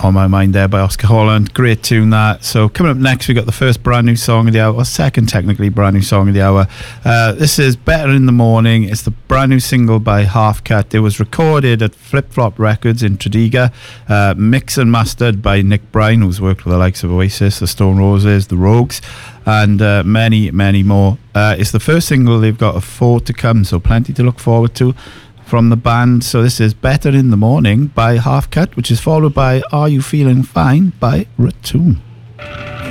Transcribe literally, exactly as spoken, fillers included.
On My Mind there by Oscar Holland. Great tune that. So coming up next, we got the first brand new song of the hour, or second technically brand new song of the hour. Uh, this is Better in the Morning. It's the brand new single by Half Cut. It was recorded at Flip Flop Records in Tredegar, uh, mixed and mastered by Nick Bryan, who's worked with the likes of Oasis, the Stone Roses, the Rogues, and uh, many, many more. Uh, it's the first single they've got of four to come, so plenty to look forward to from the band. So this is Better in the Morning by Half Cut, which is followed by Are You Feeling Fine by Ratoon.